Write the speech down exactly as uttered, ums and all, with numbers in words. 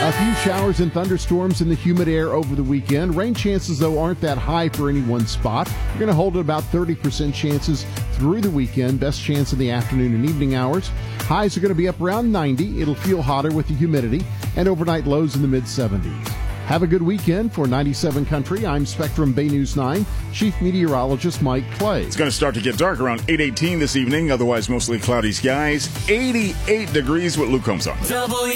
A few showers and thunderstorms in the humid air over the weekend. Rain chances, though, aren't that high for any one spot. You're going to hold at about thirty percent chances through the weekend. Best chance in the afternoon and evening hours. Highs are going to be up around ninety. It'll feel hotter with the humidity, and overnight lows in the mid seventies. Have a good weekend. For ninety-seven Country, I'm Spectrum Bay News nine Chief Meteorologist Mike Clay. It's going to start to get dark around eight eighteen this evening, otherwise mostly cloudy skies. eighty-eight degrees with Luke Combs on.